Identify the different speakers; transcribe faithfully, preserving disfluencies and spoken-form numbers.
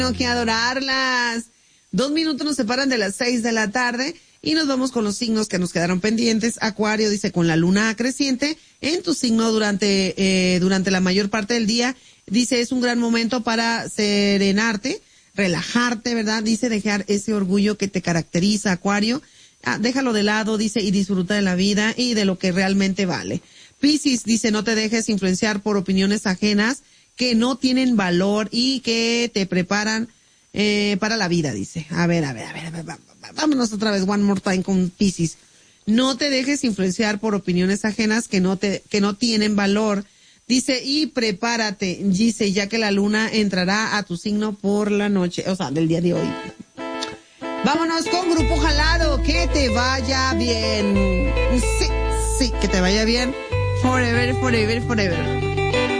Speaker 1: Tengo que adorarlas. Dos minutos nos separan de las seis de la tarde y nos vamos con los signos que nos quedaron pendientes. Acuario dice con la luna creciente en tu signo durante, eh, durante la mayor parte del día. Dice es un gran momento para serenarte, relajarte, ¿verdad? Dice dejar ese orgullo que te caracteriza, Acuario. Ah, déjalo de lado, dice, y disfruta de la vida y de lo que realmente vale. Piscis dice no te dejes influenciar por opiniones ajenas que no tienen valor y que te preparan eh, para la vida, dice. A ver, a ver, a ver, a ver, vámonos otra vez, one more time con Piscis. No te dejes influenciar por opiniones ajenas que no te, que no tienen valor. Dice, y prepárate, dice, ya que la luna entrará a tu signo por la noche, o sea, del día de hoy. Vámonos con Grupo Jalado, que te vaya bien. Sí, sí, que te vaya bien. Forever, forever, forever.